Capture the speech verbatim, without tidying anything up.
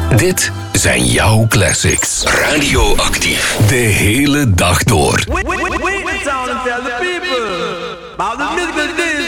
Dit zijn jouw classics. Radioactief. De hele dag door. Wait, wait, wait, wait, sound and tell the people about the musical